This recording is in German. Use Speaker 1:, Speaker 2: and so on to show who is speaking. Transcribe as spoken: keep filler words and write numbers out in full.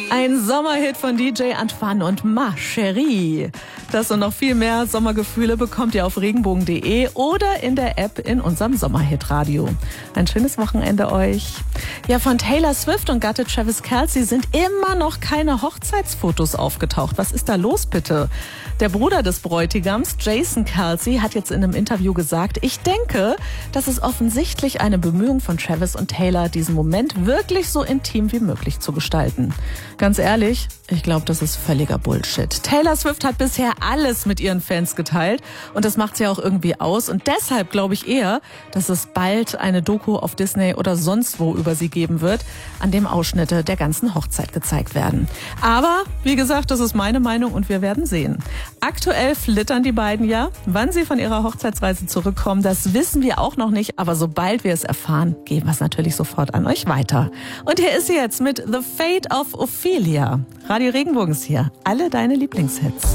Speaker 1: Ein Sommerhit von D J Antoine und Ma Chérie. Das und noch viel mehr Sommergefühle bekommt ihr auf regenbogen punkt de oder in der App in unserem Sommerhit-Radio. Ein schönes Wochenende euch. Ja, von Taylor Swift und Gatte Travis Kelce sind immer noch keine Hochzeitsfotos aufgetaucht. Was ist da los bitte? Der Bruder des Bräutigams, Jason Kelce, hat jetzt in einem Interview gesagt, ich denke, das ist offensichtlich eine Bemühung von Travis und Taylor, diesen Moment wirklich so intim wie möglich zu gestalten. Ganz ehrlich, ich glaube, das ist völliger Bullshit. Taylor Swift hat bisher alles mit ihren Fans geteilt und das macht sie auch irgendwie aus. Und deshalb glaube ich eher, dass es bald eine Doku auf Disney oder sonst wo über sie geben wird, an dem Ausschnitte der ganzen Hochzeit gezeigt werden. Aber, wie gesagt, das ist meine Meinung und wir werden sehen. Aktuell flittern die beiden ja. Wann sie von ihrer Hochzeitsreise zurückkommen, das wissen wir auch noch nicht. Aber sobald wir es erfahren, geben wir es natürlich sofort an euch weiter. Und hier ist sie jetzt mit The Fate of Ophelia. Radio Regenbogen ist hier. Alle deine Lieblingshits.